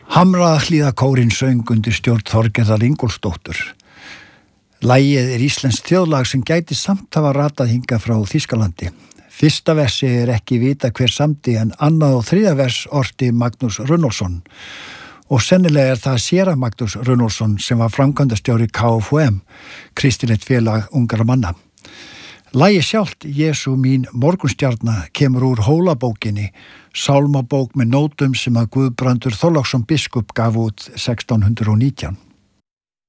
Hamrahlíðakórinn söng undir stjórn Þorgerðar Ingólfsdóttur. Lagið íslenskt þjóðlag sem gæti samt hafa ratað hingað frá Þýskalandi. Fyrsta versi ekki vita hver samdi en annað og þriðja vers orti Magnús Runólfsson. Og sennilega það séra Magnús Runólfsson sem var framkvæmdastjóri KFUM, kristilegt félag ungra manna. Lagið sjálft, Jesú mín morgunstjarna, kemur úr Hólabókinni, sálmabók með nótum sem að Guðbrandur Þorláksson biskup gaf út 1619.